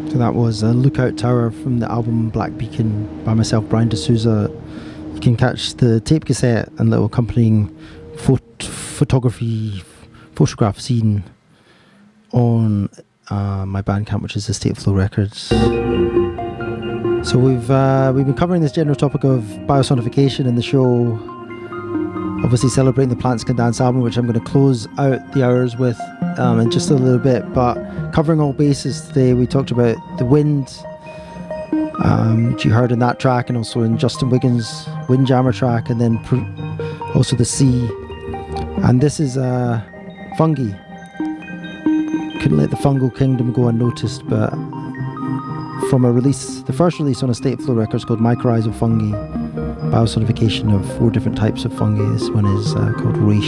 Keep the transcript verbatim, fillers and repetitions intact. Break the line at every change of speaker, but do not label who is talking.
So that was a Lookout Tower from the album Black Beacon by myself, Brian D'Souza. You can catch the tape cassette and little accompanying phot- photography, photograph scene on uh, my Bandcamp, which is Estate Flow Records. So we've uh, we've been covering this general topic of biosonification in the show, obviously celebrating the Plants Can Dance album, which I'm going to close out the hours with um, in just a little bit, but covering all bases today. We talked about the wind, um, which you heard in that track, and also in Justin Wiggins' Windjammer track, and then pr- also the sea. And this is uh, Fungi. Couldn't let the Fungal Kingdom go unnoticed, but from a release, the first release on Estate Flow Records called Mycorrhizal Fungi, biosonification of four different types of fungi. This one is uh, called Reishi.